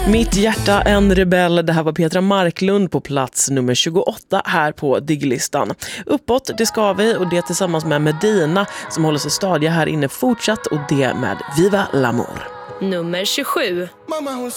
Mitt hjärta en rebell. Det här var Petra Marklund på plats nummer 28 här på Digglistan. Uppåt, det ska vi, och det tillsammans med Medina som håller sig stadiga här inne fortsatt, och det med Viva l'Amour. Nummer 27. Mamma hon